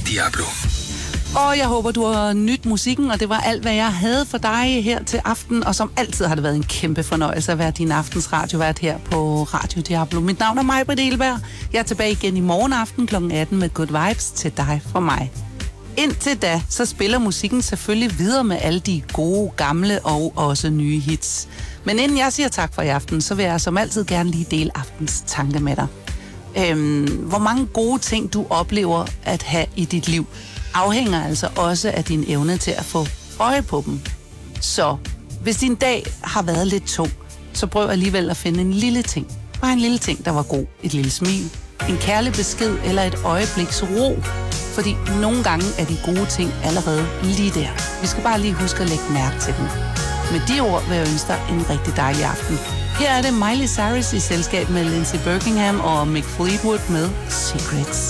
Diablo. Og jeg håber, du har nydt musikken, og det var alt, hvad jeg havde for dig her til aften. Og som altid har det været en kæmpe fornøjelse at være din aftens radiovært her på Radio Diablo. Mit navn er Maj-Brit Egelberg. Jeg er tilbage igen i morgen aften kl. 18 med Good Vibes til dig fra mig. Indtil da, så spiller musikken selvfølgelig videre med alle de gode, gamle og også nye hits. Men inden jeg siger tak for i aften, så vil jeg som altid gerne lige dele aftens tanke med dig. Hvor mange gode ting du oplever at have i dit liv, afhænger altså også af din evne til at få øje på dem. Så hvis din dag har været lidt tung, så prøv alligevel at finde en lille ting. Bare en lille ting, der var god. Et lille smil, en kærlig besked eller et øjebliks ro. Fordi nogle gange er de gode ting allerede lige der. Vi skal bare lige huske at lægge mærke til dem. Med de ord vil jeg ønske dig en rigtig dejlig aften. Her er det Miley Cyrus i selskab med Lindsey Buckingham og Mick Fleetwood med Secrets.